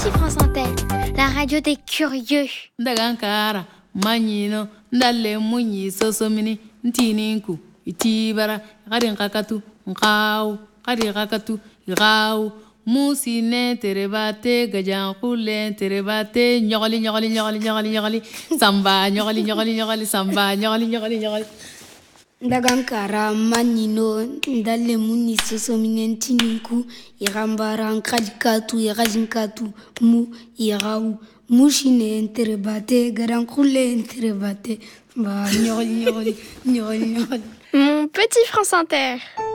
Petit France Inter, la radio des curieux. Ndagankara, Manino, Ndale Muni, Sosomini, Ntininku, Itibara, Karinkakatu, Nkau, Karikakatu, Rau, Mousine, Terebate, Gajankule, Terebate, Nyoli, Samba, Nyoli, Samba, Nyoli. Ndagankara manino ndale muni sosominenti ninku irambara nkalikatu irajinkatu mu irau mushine enterebate garankule enterebate ba nyoli. Mon petit France Inter.